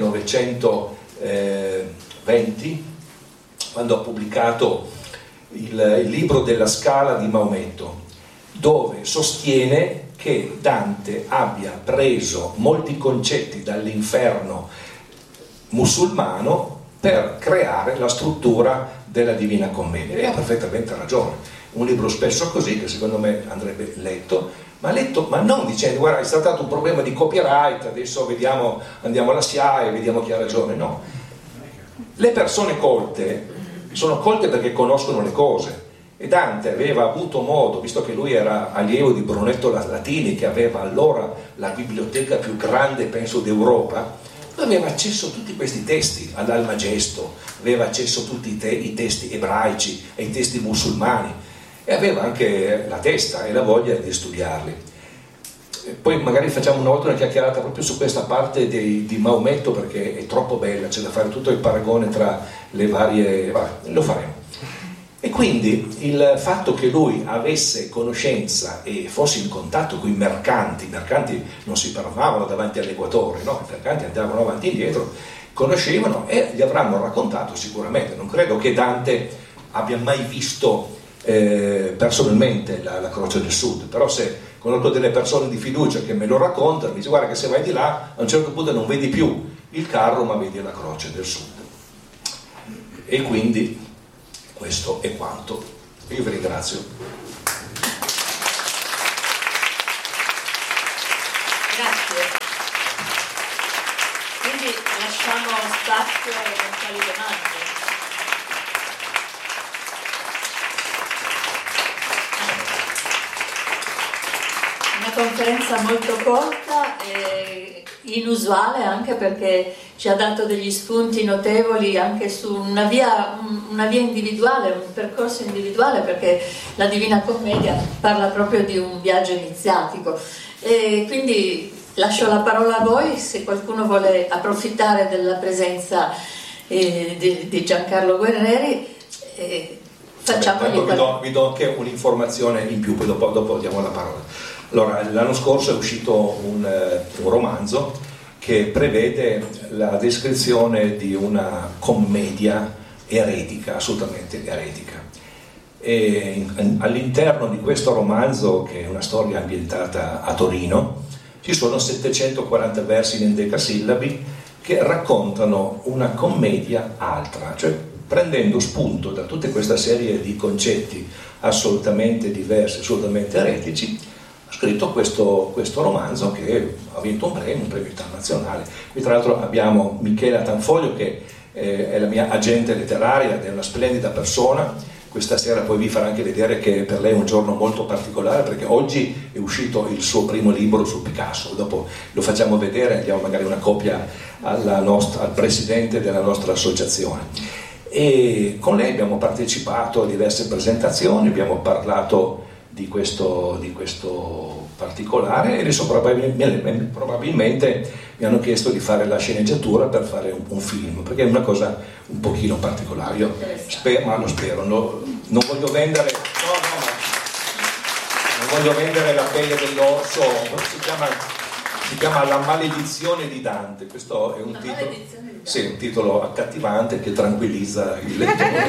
millenovecentoventi, quando ha pubblicato il, il libro della Scala di Maometto, dove sostiene che Dante abbia preso molti concetti dall'inferno musulmano per creare la struttura della Divina Commedia, e ha perfettamente ragione. Un libro spesso così, che secondo me andrebbe letto, ma letto, ma non dicendo guarda è stato un problema di copyright, adesso vediamo, andiamo alla S I A E e vediamo chi ha ragione. No, le persone colte sono colte perché conoscono le cose, e Dante aveva avuto modo, visto che lui era allievo di Brunetto Latini, che aveva allora la biblioteca più grande penso d'Europa, aveva accesso a tutti questi testi, all'Almagesto, aveva accesso a tutti i, te- i testi ebraici e i testi musulmani, e aveva anche la testa e la voglia di studiarli. E poi magari facciamo una volta una chiacchierata proprio su questa parte di, di Maometto, perché è troppo bella, c'è da fare tutto il paragone tra le varie... Vabbè, lo faremo. E quindi il fatto che lui avesse conoscenza e fosse in contatto con i mercanti, i mercanti non si fermavano davanti all'equatore, no? I mercanti andavano avanti e indietro, conoscevano e gli avranno raccontato sicuramente. Non credo che Dante abbia mai visto eh, personalmente la, la Croce del Sud, però se conosco delle persone di fiducia che me lo raccontano, mi dice guarda che se vai di là a un certo punto non vedi più il carro ma vedi la Croce del Sud. E quindi Questo è quanto. Io vi ringrazio. Grazie. Quindi lasciamo spazio a eventuali domande. Una conferenza molto corta e inusuale, anche perché ci ha dato degli spunti notevoli anche su una via, una via individuale, un percorso individuale, perché la Divina Commedia parla proprio di un viaggio iniziatico. E quindi lascio la parola a voi, se qualcuno vuole approfittare della presenza eh, di, di Giancarlo Guerrieri. Eh, facciamogli Vabbè, vi, do, vi do anche un'informazione in più, poi dopo, dopo diamo la parola. Allora, l'anno scorso è uscito un, un romanzo che prevede la descrizione di una commedia eretica, assolutamente eretica. E all'interno di questo romanzo, che è una storia ambientata a Torino, ci sono settecentoquaranta versi in endecasillabi che raccontano una commedia altra, cioè prendendo spunto da tutta questa serie di concetti assolutamente diversi, assolutamente eretici, ha scritto questo, questo romanzo che ha vinto un premio, un premio internazionale. Qui tra l'altro abbiamo Michela Tanfoglio, che eh, è la mia agente letteraria ed è una splendida persona. Questa sera poi vi farà anche vedere che per lei è un giorno molto particolare, perché oggi è uscito il suo primo libro su Picasso. Dopo lo facciamo vedere, diamo magari una copia alla nostra, al presidente della nostra associazione. E con lei abbiamo partecipato a diverse presentazioni, abbiamo parlato di questo, di questo particolare, e adesso probabilmente, probabilmente mi hanno chiesto di fare la sceneggiatura per fare un, un film, perché è una cosa un pochino particolare. Io spero, ma lo spero, no, non voglio vendere no, no, ma non voglio vendere la pelle dell'orso. Si chiama, si chiama La maledizione di Dante. Questo è un la titolo, sì, un titolo accattivante che tranquillizza il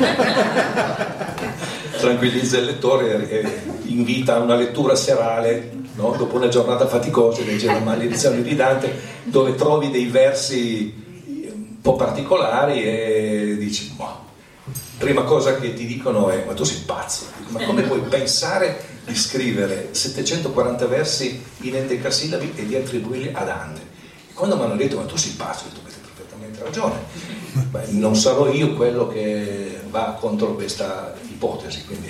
lettore tranquillizza il lettore e invita a una lettura serale, no? Dopo una giornata faticosa, legge La maledizione di Dante, dove trovi dei versi un po' particolari e dici, boh, prima cosa che ti dicono è: ma tu sei pazzo, ma come puoi pensare di scrivere settecentoquaranta versi in endecasillabi e di attribuirli a Dante? E quando mi hanno detto: ma tu sei pazzo, ho detto: avete perfettamente ragione. Beh, non sarò io quello che va contro questa ipotesi, quindi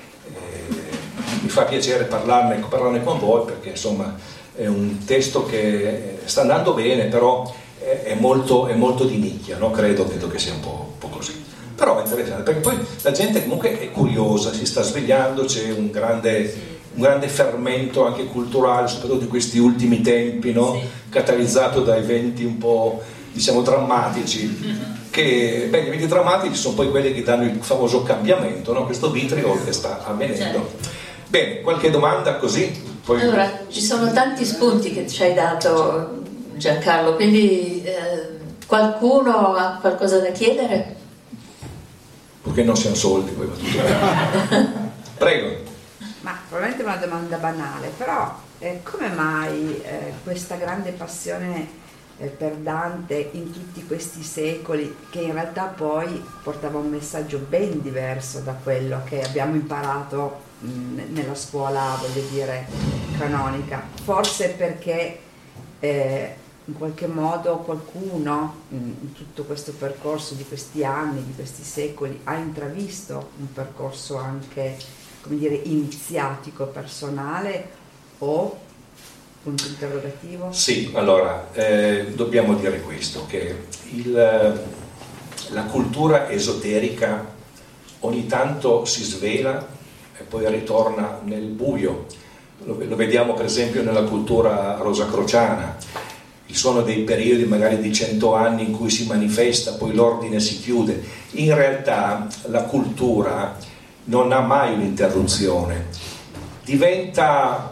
eh, mi fa piacere parlarne, parlarne con voi, perché insomma è un testo che sta andando bene, però è, è, molto, è molto di nicchia, no? credo, credo che sia un po', un po' così, però è interessante, perché poi la gente comunque è curiosa, si sta svegliando, c'è un grande, un grande fermento anche culturale, soprattutto in questi ultimi tempi, no? Sì. Catalizzato da eventi un po', diciamo, drammatici, che beh, gli eventi drammatici sono poi quelli che danno il famoso cambiamento, no? Questo vitriolo che sta avvenendo. Bene, qualche domanda così? Poi... Allora, ci sono tanti spunti che ci hai dato, Giancarlo, quindi eh, qualcuno ha qualcosa da chiedere? Perché non siano soldi, poi va tutto bene. Prego. Ma probabilmente è una domanda banale, però eh, come mai eh, questa grande passione per Dante in tutti questi secoli, che in realtà poi portava un messaggio ben diverso da quello che abbiamo imparato mh, nella scuola, voglio dire, canonica? Forse perché eh, in qualche modo qualcuno mh, in tutto questo percorso di questi anni, di questi secoli, ha intravisto un percorso anche, come dire, iniziatico, personale, o punto interrogativo? Sì, allora eh, dobbiamo dire questo, che il, la cultura esoterica ogni tanto si svela e poi ritorna nel buio. Lo, lo vediamo per esempio nella cultura rosacrociana. Ci sono dei periodi magari di cento anni in cui si manifesta, poi l'ordine si chiude. In realtà la cultura non ha mai un'interruzione, diventa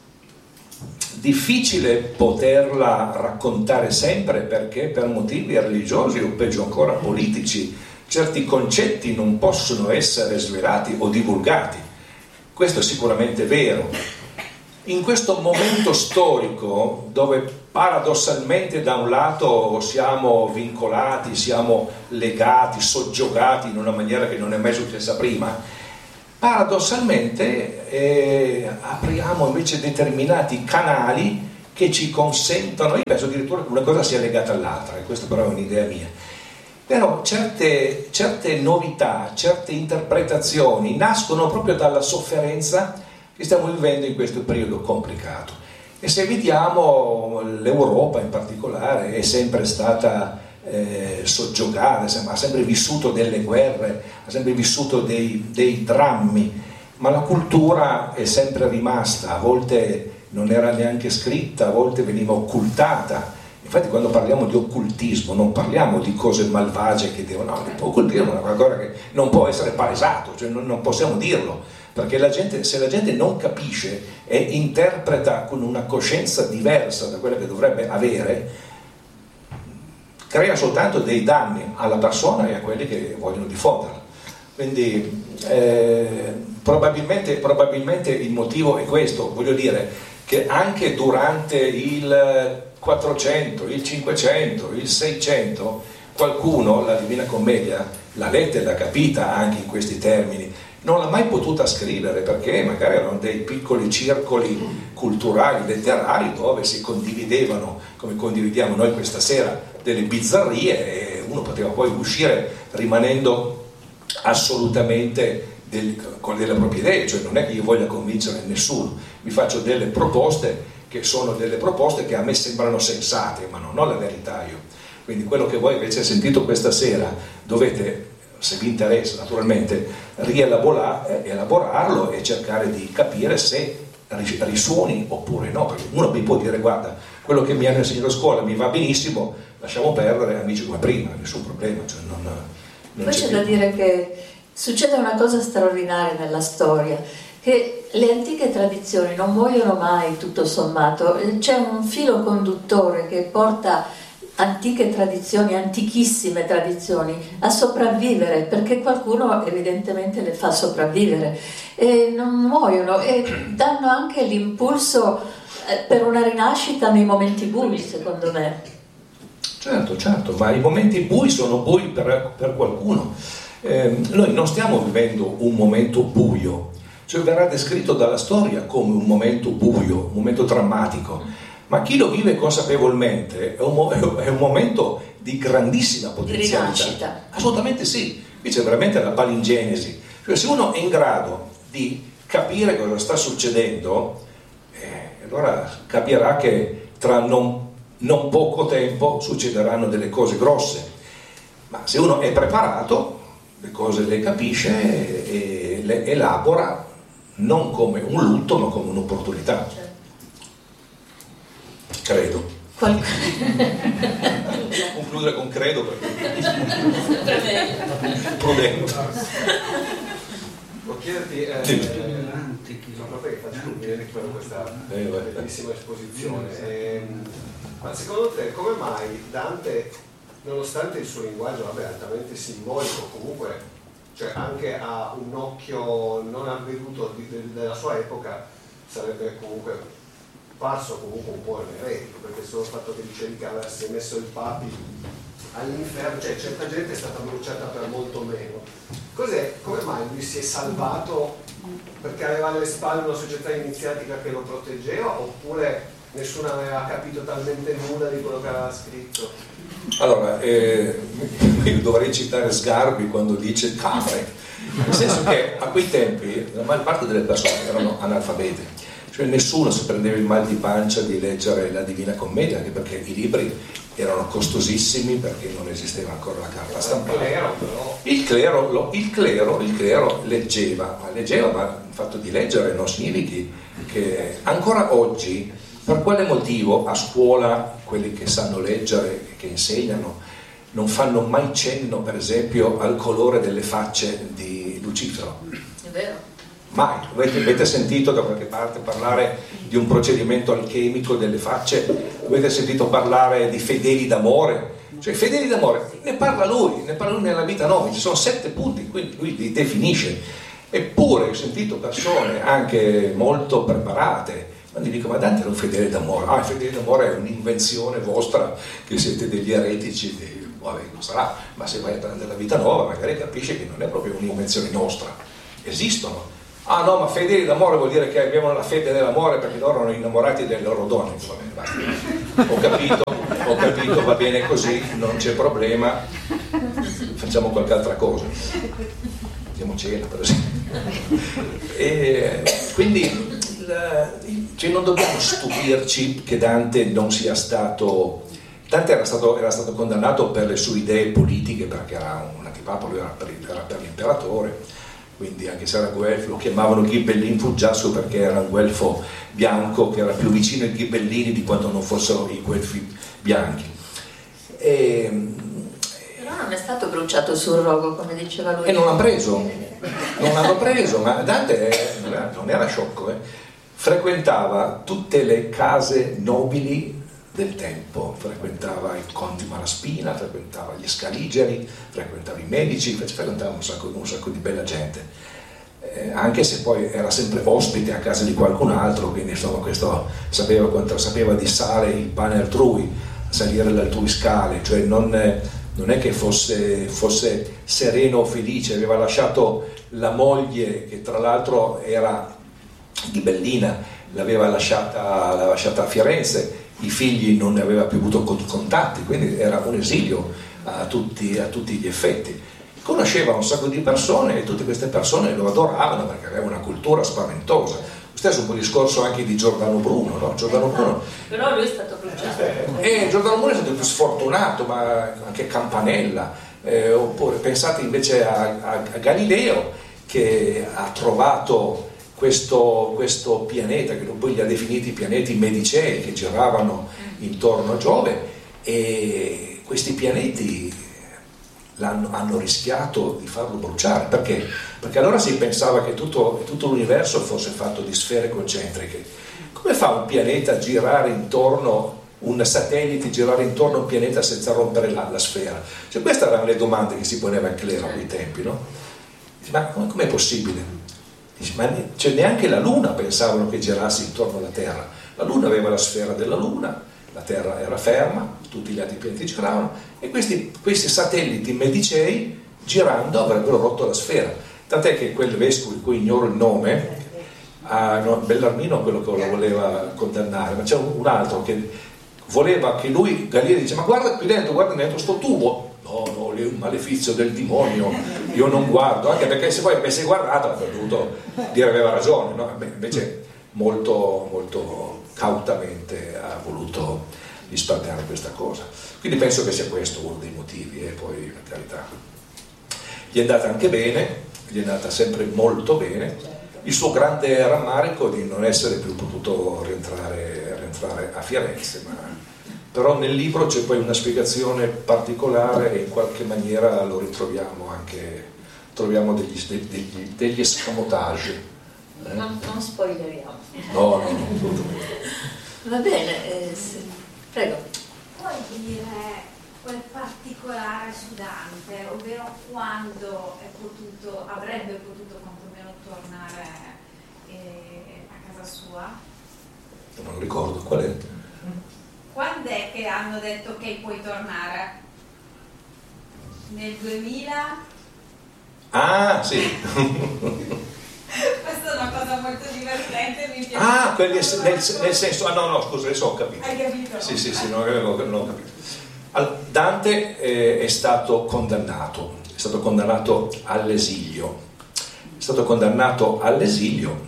difficile poterla raccontare sempre, perché per motivi religiosi o peggio ancora politici certi concetti non possono essere svelati o divulgati. Questo è sicuramente vero. In questo momento storico, dove paradossalmente da un lato siamo vincolati, siamo legati, soggiogati in una maniera che non è mai successa prima, paradossalmente eh, apriamo invece determinati canali che ci consentono, io penso addirittura che una cosa sia legata all'altra, e questa però è un'idea mia, però certe, certe novità, certe interpretazioni nascono proprio dalla sofferenza che stiamo vivendo in questo periodo complicato. E se vediamo, l'Europa in particolare è sempre stata eh, soggiogata, ha sempre vissuto delle guerre, ha sempre vissuto dei, dei drammi, ma la cultura è sempre rimasta, a volte non era neanche scritta, a volte veniva occultata. Infatti quando parliamo di occultismo non parliamo di cose malvagie che devono, no, occultismo è una cosa che non può essere palesato, cioè non, non possiamo dirlo, perché la gente, se la gente non capisce e interpreta con una coscienza diversa da quella che dovrebbe avere, crea soltanto dei danni alla persona e a quelli che vogliono diffonderla. Quindi eh, probabilmente, probabilmente il motivo è questo, voglio dire che anche durante il quattrocento, il cinquecento, il seicento, qualcuno la Divina Commedia l'ha letta e l'ha capita anche in questi termini, non l'ha mai potuta scrivere perché magari erano dei piccoli circoli culturali, letterari, dove si condividevano, come condividiamo noi questa sera, delle bizzarrie, e uno poteva poi uscire rimanendo assolutamente del, con delle proprie idee, cioè non è che io voglia convincere nessuno, vi faccio delle proposte che sono delle proposte che a me sembrano sensate, ma non ho la verità io. Quindi quello che voi invece avete sentito questa sera dovete, se vi interessa naturalmente, rielaborarlo e cercare di capire se risuoni oppure no, perché uno mi può dire guarda, quello che mi hanno insegnato a scuola mi va benissimo, lasciamo perdere, amici come prima, nessun problema, cioè non, non poi c'è, c'è da dire che succede una cosa straordinaria nella storia, che le antiche tradizioni non muoiono mai tutto sommato, c'è un filo conduttore che porta antiche tradizioni, antichissime tradizioni a sopravvivere, perché qualcuno evidentemente le fa sopravvivere e non muoiono e danno anche l'impulso per una rinascita nei momenti bui, secondo me. Certo, certo, ma i momenti bui sono bui per, per qualcuno. Eh, noi non stiamo vivendo un momento buio, cioè verrà descritto dalla storia come un momento buio, un momento drammatico, ma chi lo vive consapevolmente è un, è un momento di grandissima potenzialità. Di rinascita. Assolutamente sì, qui c'è veramente la palingenesi, cioè se uno è in grado di capire cosa sta succedendo, eh, allora capirà che tra non, non poco tempo succederanno delle cose grosse, ma se uno è preparato le cose le capisce e le elabora non come un lutto ma come un'opportunità. Certo. Credo. Qual... Concludere con credo perché prudente. Può chiederti eh, sì. eh, proprio che faccio vedere questa eh, bellissima esposizione. Eh, ma secondo te come mai Dante, nonostante il suo linguaggio vabbè, altamente simbolico, comunque cioè anche a un occhio non avveduto di, de, della sua epoca sarebbe comunque parso comunque un po' eretico, perché solo il fatto che dicevi che avesse messo il papi all'inferno, cioè certa gente è stata bruciata per molto meno. Cos'è? Come mai lui si è salvato perché aveva alle spalle una società iniziatica che lo proteggeva, oppure nessuno aveva capito talmente nulla di quello che aveva scritto? Allora, eh, io dovrei citare Sgarbi quando dice capre, nel senso che a quei tempi la maggior parte delle persone erano analfabete, cioè nessuno si prendeva il mal di pancia di leggere la Divina Commedia, anche perché i libri erano costosissimi perché non esisteva ancora la carta stampata. Il clero, lo, il clero, il clero leggeva, ma leggeva, ma il fatto di leggere non significa che ancora oggi, per quale motivo a scuola quelli che sanno leggere e che insegnano non fanno mai cenno, per esempio, al colore delle facce di Lucifero? È vero. Mai. Avete, avete sentito da qualche parte parlare di un procedimento alchemico delle facce? Avete sentito parlare di fedeli d'amore? Cioè fedeli d'amore ne parla lui, ne parla lui nella vita nove, ci sono sette punti, quindi lui li definisce. Eppure ho sentito persone anche molto preparate, Quando dico, ma Dante era un fedele d'amore. Ah, il fedele d'amore è un'invenzione vostra, che siete degli eretici, dei... vabbè, non sarà, ma se vai a prendere la vita nuova magari capisci che non è proprio un'invenzione nostra, esistono. Ah no, ma fedeli d'amore vuol dire che abbiamo la fede dell'amore perché loro erano innamorati delle loro donne. Va bene, basta. Ho capito, ho capito, va bene così, non c'è problema, facciamo qualche altra cosa. Andiamo cena, per esempio. E quindi cioè, non dobbiamo stupirci che Dante non sia stato... Dante era stato, era stato condannato per le sue idee politiche, perché era un antipapo, lui era per, era per l'imperatore, quindi anche se era guelfo lo chiamavano Ghibellin Fuggiasco perché era un guelfo bianco che era più vicino ai ghibellini di quanto non fossero i guelfi bianchi. E, però non è stato bruciato sul rogo come diceva lui. E non l'hanno preso, non l'hanno preso, ma Dante non era, non era sciocco, eh. Frequentava tutte le case nobili del tempo, frequentava i conti Malaspina, frequentava gli Scaligeri, frequentava i medici, frequentava un sacco, un sacco di bella gente, eh, anche se poi era sempre ospite a casa di qualcun altro, quindi insomma questo sapeva quanto sapeva di sale il pane altrui, salire le altrui scale, cioè non, non è che fosse, fosse sereno o felice, aveva lasciato la moglie che tra l'altro era ghibellina, l'aveva lasciata, l'aveva lasciata a Firenze, i figli non ne aveva più avuto contatti, quindi era un esilio a tutti, a tutti gli effetti. Conosceva un sacco di persone e tutte queste persone lo adoravano perché aveva una cultura spaventosa. Stesso un po' il discorso anche di Giordano Bruno, no? Giordano Bruno, però lui è stato bruciato. E Giordano Bruno è stato più sfortunato, ma anche Campanella, eh, oppure pensate invece a, a, a Galileo che ha trovato Questo, questo pianeta, che poi li ha definiti pianeti medicei, che giravano intorno a Giove, e questi pianeti l'hanno, hanno rischiato di farlo bruciare. Perché? Perché allora si pensava che tutto, tutto l'universo fosse fatto di sfere concentriche. Come fa un pianeta a girare intorno, un satellite girare intorno a un pianeta senza rompere la, la sfera? Cioè, queste erano le domande che si poneva Ecclero a quei tempi, no? Ma com'è possibile? Ma cioè, neanche la Luna pensavano che girasse intorno alla Terra. La Luna aveva la sfera della Luna, la Terra era ferma, tutti gli altri pianeti giravano, e questi, questi satelliti medicei girando avrebbero rotto la sfera. Tant'è che quel vescovo, di cui ignoro il nome, ah, no, Bellarmino quello che lo voleva condannare, ma c'è un, un altro che voleva che lui, Galileo dice, ma guarda qui dentro, guarda dentro sto tubo. No, no, lì è un malefizio del demonio, io non guardo, anche perché se poi avesse guardato avrebbe dovuto dire aveva ragione, no? Beh, invece molto, molto cautamente ha voluto risparmiare questa cosa. Quindi penso che sia questo uno dei motivi, e poi per carità gli è andata anche bene, gli è andata sempre molto bene, il suo grande rammarico di non essere più potuto rientrare, rientrare a Firenze, ma però nel libro c'è poi una spiegazione particolare e in qualche maniera lo ritroviamo anche, troviamo degli, degli, degli escamotage. Eh? Non, non spoileriamo. No, no, no. Va bene, eh, sì. Prego. Puoi dire quel particolare su Dante, ovvero quando è potuto, avrebbe potuto quantomeno tornare eh, a casa sua? Non lo ricordo, qual è? Quando è che hanno detto che puoi tornare? Nel duemila? Ah, sì. Questa è una cosa molto divertente, mi piace. Ah, quelli, nel, nel senso, ah no, no, scusa, adesso ho capito. Hai capito? Sì, sì, sì, non avevo, non ho capito. Allora, Dante eh, è stato condannato, è stato condannato all'esilio. È stato condannato all'esilio.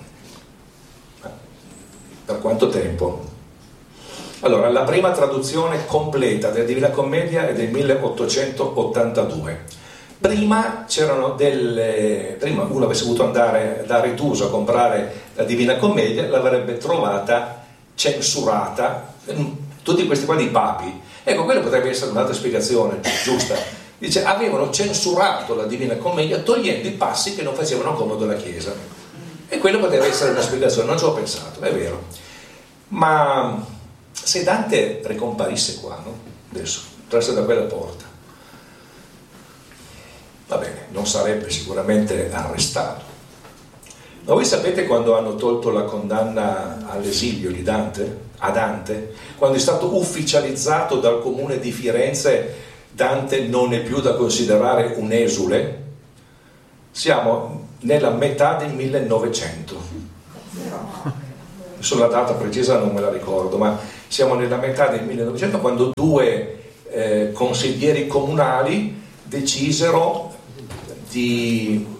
Per quanto tempo? Allora, la prima traduzione completa della Divina Commedia è del milleottocentottantadue. Prima c'erano delle. Prima uno avesse voluto andare da Retuso a comprare la Divina Commedia, l'avrebbe trovata censurata, tutti questi qua di papi. Ecco, quella potrebbe essere un'altra spiegazione giusta. Dice, avevano censurato la Divina Commedia togliendo i passi che non facevano comodo alla Chiesa. E quello poteva essere una spiegazione, non ci ho pensato, è vero. Ma se Dante ricomparisse qua, no? Adesso, attraverso da quella porta, va bene, non sarebbe sicuramente arrestato, Ma voi sapete quando hanno tolto la condanna all'esilio di Dante? A Dante? Quando è stato ufficializzato dal comune di Firenze, Dante non è più da considerare un esule? Siamo nella metà del millenovecento. Adesso la data precisa non me la ricordo, ma siamo nella metà del millenovecento quando due eh, consiglieri comunali decisero di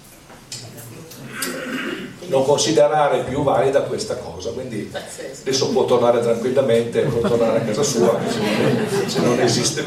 non considerare più valida questa cosa, quindi adesso può tornare tranquillamente, può tornare a casa sua se non esiste